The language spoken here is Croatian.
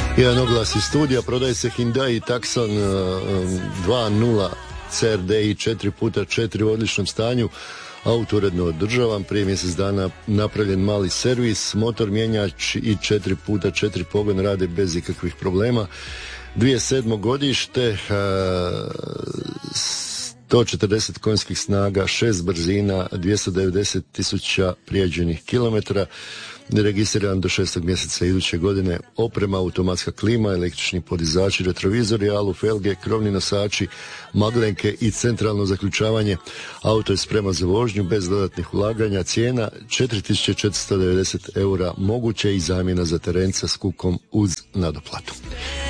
Jedan oglas iz studija, prodaje se Hyundai Tucson 2.0 CRDI 4x4 u odličnom stanju, auto uredno održavan, prije mjesec dana napravljen mali servis, motor mjenjač i 4x4 pogon rade bez ikakvih problema. 2007. godište, 140 konjskih snaga, 6 brzina, 290.000 prijeđenih kilometara, registriran do 6. mjeseca iduće godine, oprema, automatska klima, električni podizači, retrovizori, alu felge, krovni nosači, maglenke i centralno zaključavanje. Auto je spreman za vožnju bez dodatnih ulaganja, cijena 4.490 eura, moguće i zamjena za terenca s kukom uz nadoplatu.